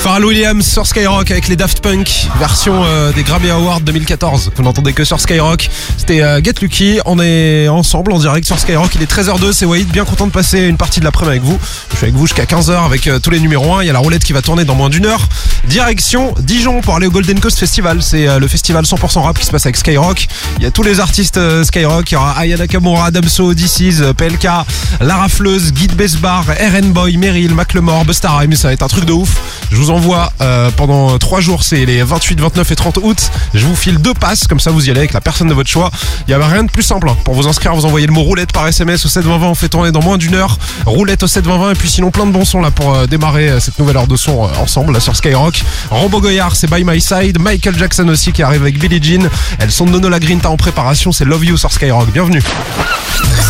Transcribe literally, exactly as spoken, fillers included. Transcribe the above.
Pharrell Williams sur Skyrock avec les Daft Punk, version euh, des Grammy Awards deux mille quatorze. Vous n'entendez que sur Skyrock. C'était euh, Get Lucky. On est ensemble en direct sur Skyrock. Il est treize heures zéro deux, c'est Wahid. Bien content de passer une partie de l'après-midi avec vous. Je suis avec vous jusqu'à quinze heures avec euh, tous les numéros un. Il y a la roulette qui va tourner dans moins d'une heure. Direction Dijon pour aller au Golden Coast Festival. C'est euh, le festival cent pour cent rap qui se passe avec Skyrock. Il y a tous les artistes euh, Skyrock. Il y aura Aya Nakamura, Damso, D C S, P L K, La Rafleuse, Guide Besbar, R N Boy, Meryl, Macklemore, Busta Rhymes. Ça va être un truc de ouf. Je vous envoie euh, pendant trois jours, c'est les vingt-huit, vingt-neuf et trente août. Je vous file deux passes, comme ça vous y allez avec la personne de votre choix. Il n'y a rien de plus simple. Hein. Pour vous inscrire, vous envoyez le mot roulette par S M S au sept vingt vingt. On fait tourner dans moins d'une heure. Roulette au sept vingt vingt. Et puis sinon, plein de bons sons là pour euh, démarrer euh, cette nouvelle heure de son euh, ensemble là sur Skyrock. Rambo Goyard, c'est By My Side. Michael Jackson aussi qui arrive avec Billie Jean. Elles sont de Nono La Grinta en préparation. C'est Love You sur Skyrock. Bienvenue.